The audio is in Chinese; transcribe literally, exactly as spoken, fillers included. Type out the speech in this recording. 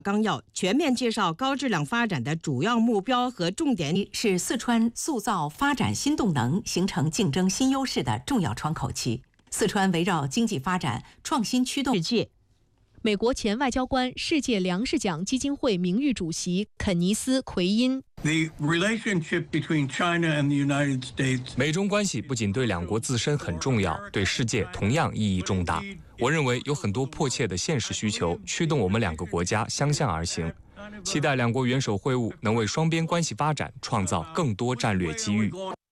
纲要全面介绍高质量发展的主要目标和重点， 是四川塑造发展新动能、形成竞争新优势的重要窗口期。四川围绕经济发展创新驱动世界。 美国前外交官、世界粮食奖基金会名誉主席肯尼斯·奎因。 The relationship between China and the United States. 美中关系不仅对两国自身很重要，对世界同样意义重大。我认为有很多迫切的现实需求驱动我们两个国家相向而行，期待两国元首会晤能为双边关系发展创造更多战略机遇。